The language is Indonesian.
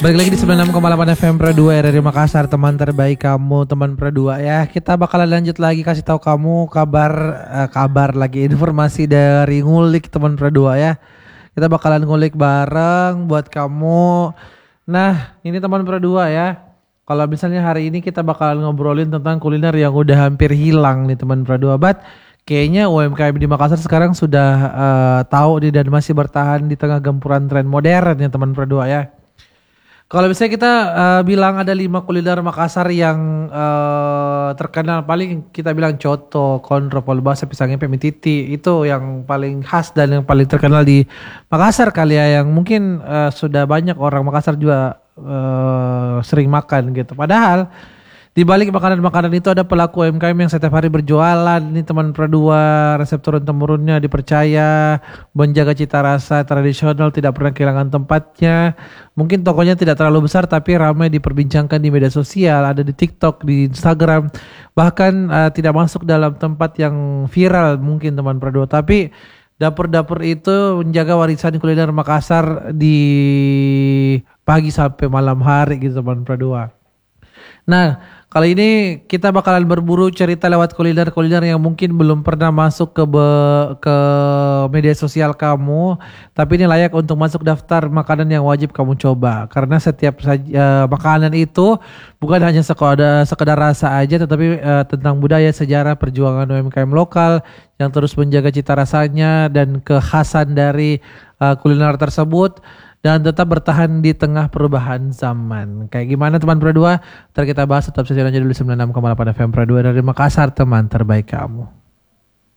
Balik lagi di 96,8 FM Pro 2 RRI Makassar, teman terbaik kamu, teman Pro 2 ya. Kita bakalan lanjut lagi kasih tahu kamu kabar lagi informasi dari ngulik teman Pro 2 ya. Kita bakalan ngulik bareng buat kamu. Nah, ini teman Pro 2 ya. Kalau misalnya hari ini kita bakalan ngobrolin tentang kuliner yang udah hampir hilang nih teman Pro 2. But kayaknya UMKM di Makassar sekarang sudah tahu nih dan masih bertahan di tengah gempuran tren modern ya teman Pro 2 ya. Kalau misalnya kita bilang ada 5 kuliner Makassar yang terkenal, paling kita bilang coto, konro, polbasa, pisang empe, mie titi, itu yang paling khas dan yang paling terkenal di Makassar kali ya, yang mungkin sudah banyak orang Makassar juga sering makan gitu. Padahal di balik makanan-makanan itu ada pelaku UMKM yang setiap hari berjualan. Ini teman Pro 2, resep turun-temurunnya dipercaya, menjaga cita rasa tradisional, tidak pernah kehilangan tempatnya. Mungkin tokonya tidak terlalu besar tapi ramai diperbincangkan di media sosial, ada di TikTok, di Instagram. Bahkan tidak masuk dalam tempat yang viral mungkin teman Pro 2. Tapi dapur-dapur itu menjaga warisan kuliner Makassar di pagi sampai malam hari gitu teman Pro 2. Nah, kali ini kita bakalan berburu cerita lewat kuliner-kuliner yang mungkin belum pernah masuk ke media sosial kamu, tapi ini layak untuk masuk daftar makanan yang wajib kamu coba. Karena setiap makanan itu bukan hanya sekedar rasa aja, tetapi tentang budaya, sejarah, perjuangan UMKM lokal yang terus menjaga cita rasanya dan kekhasan dari kuliner tersebut, dan tetap bertahan di tengah perubahan zaman. Kayak gimana teman Pro 2? Ntar kita bahas, tetap saja dulu 96,8 FM Pro 2 dari Makassar, teman terbaik kamu.